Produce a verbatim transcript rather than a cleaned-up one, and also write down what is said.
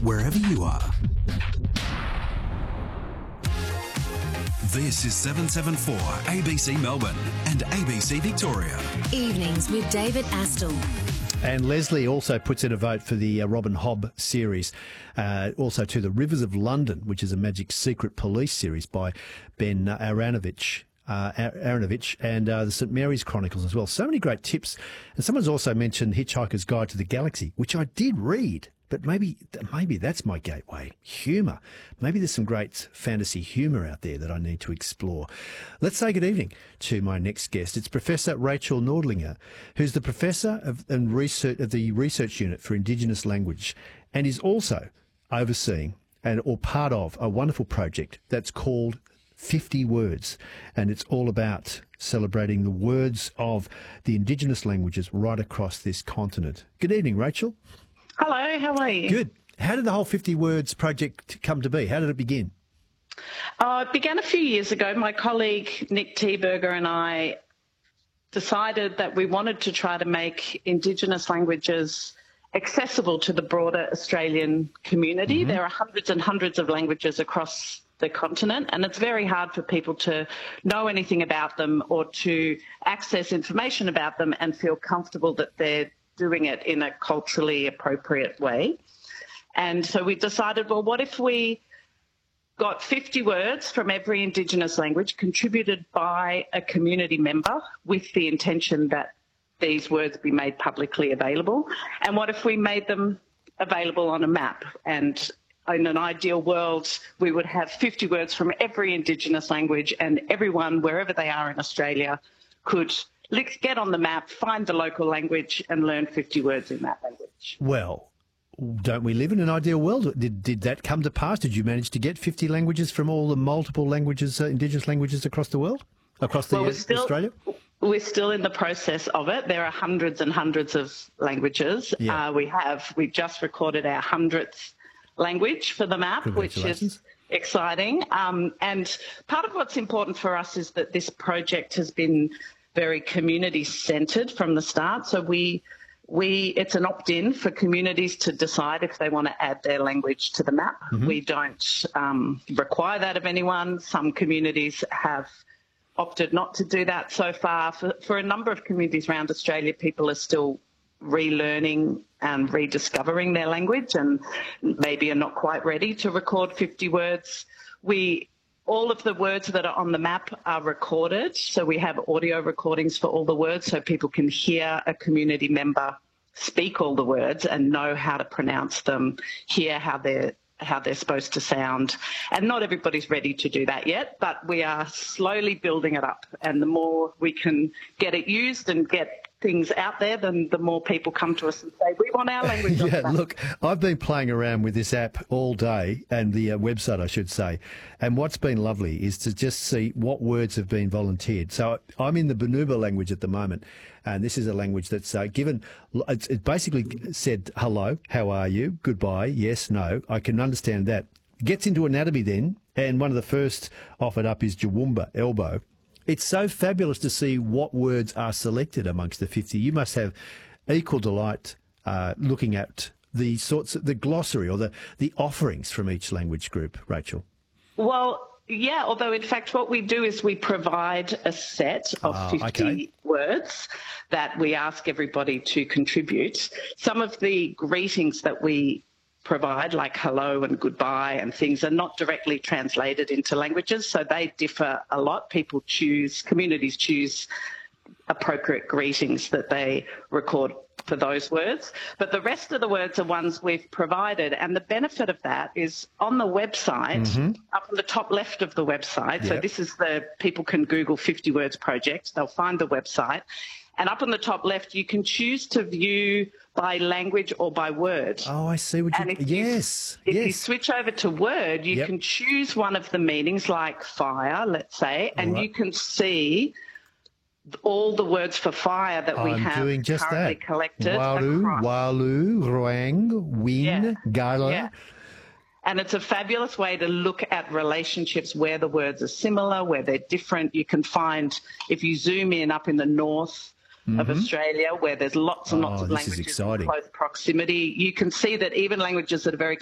wherever you are. This is seven seven four A B C Melbourne and A B C Victoria. Evenings with David Astle. And Leslie also puts in a vote for the uh, Robin Hobb series, uh, also to The Rivers of London, which is a Magic Secret Police series by Ben uh, Aronovich. Uh, Aronovich and uh, the Saint Mary's Chronicles as well. So many great tips. And someone's also mentioned Hitchhiker's Guide to the Galaxy, which I did read, but maybe maybe that's my gateway. Humour. Maybe there's some great fantasy humour out there that I need to explore. Let's say good evening to my next guest. It's Professor Rachel Nordlinger, who's the Professor of, and research, of the Research Unit for Indigenous Language and is also overseeing and or part of a wonderful project that's called fifty words, and it's all about celebrating the words of the Indigenous languages right across this continent. Good evening, Rachel. Hello, how are you? Good. How did the whole fifty words project come to be? How did it begin? Uh, it began a few years ago. My colleague Nick Teberger and I decided that we wanted to try to make Indigenous languages accessible to the broader Australian community. Mm-hmm. There are hundreds and hundreds of languages across the continent, and it's very hard for people to know anything about them or to access information about them and feel comfortable that they're doing it in a culturally appropriate way. And so we decided, well, what if we got fifty words from every Indigenous language contributed by a community member with the intention that these words be made publicly available? And what if we made them available on a map? And in an ideal world, we would have fifty words from every Indigenous language, and everyone, wherever they are in Australia, could get on the map, find the local language and learn fifty words in that language. Well, don't we live in an ideal world? Did did that come to pass? Did you manage to get fifty languages from all the multiple languages, uh, Indigenous languages across the world, across the well, we're uh, still, Australia? We're still in the process of it. There are hundreds and hundreds of languages. Yeah. Uh, we have, we've just recorded our hundredth language for the map, which is exciting. Um, and part of what's important for us is that this project has been very community-centred from the start. So we, we, it's an opt-in for communities to decide if they want to add their language to the map. Mm-hmm. We don't um, require that of anyone. Some communities have opted not to do that so far. For, for a number of communities around Australia, people are still relearning and rediscovering their language and maybe are not quite ready to record fifty words. We, all of the words that are on the map are recorded, so we have audio recordings for all the words so people can hear a community member speak all the words and know how to pronounce them, hear how they're how they're supposed to sound. And not everybody's ready to do that yet, but we are slowly building it up. And the more we can get it used and get things out there, then the more people come to us and say, we want our language. Yeah, look, I've been playing around with this app all day, and the uh, website, I should say. And what's been lovely is to just see what words have been volunteered. So I'm in the Bunuba language at the moment, and this is a language that's uh, given, it's, it basically said, hello, how are you, goodbye, yes, no. I can understand that. Gets into anatomy then, and one of the first offered up is Jawumba, elbow. It's so fabulous to see what words are selected amongst the fifty. You must have equal delight uh, looking at the sorts of the glossary or the, the offerings from each language group, Rachel. Well, yeah, although in fact what we do is we provide a set of Oh, fifty okay. words that we ask everybody to contribute. Some of the greetings that we provide, like hello and goodbye and things, are not directly translated into languages, so they differ a lot. People choose, communities choose appropriate greetings that they record for those words. But the rest of the words are ones we've provided, and the benefit of that is on the website, mm-hmm. up on the top left of the website, yep. So this is the, people can Google fifty words project, they'll find the website, and up on the top left you can choose to view by language or by word. Oh, I see what you... And if yes, you, if yes. you switch over to word, you yep. can choose one of the meanings, like fire, let's say, and right. you can see all the words for fire that we I'm have doing just currently that. collected. Walu, across. Walu, Roang, Win, Yeah. Gala. Yeah. And it's a fabulous way to look at relationships where the words are similar, where they're different. You can find, if you zoom in up in the north mm-hmm. of Australia, where there's lots and lots oh, of this is languages in exciting. close proximity, you can see that even languages that are very